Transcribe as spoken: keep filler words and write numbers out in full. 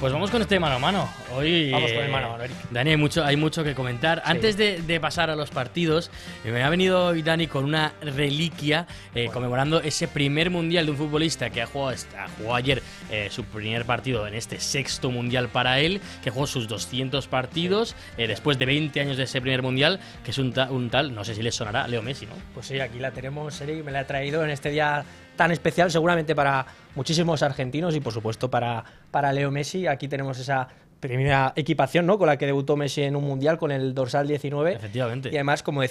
Pues vamos con este mano a mano. Hoy, Vamos con el mano a mano, eh, Eric. Dani, hay mucho, hay mucho que comentar. Sí. Antes de, de pasar a los partidos, eh, me ha venido hoy Dani con una reliquia eh, Bueno. conmemorando ese primer mundial de un futbolista que ha jugado, ha jugado ayer eh, su primer partido en este sexto mundial para él, que jugó sus doscientos partidos eh, después de veinte años de ese primer mundial, que es un, ta- un tal, no sé si les sonará, Leo Messi, ¿no? Pues sí, aquí la tenemos, Eric, me la ha traído en este día tan especial, seguramente para muchísimos argentinos y por supuesto para, para Leo Messi. Aquí tenemos esa primera equipación, ¿no?, con la que debutó Messi en un mundial, con el dorsal diecinueve. Efectivamente. Y además, como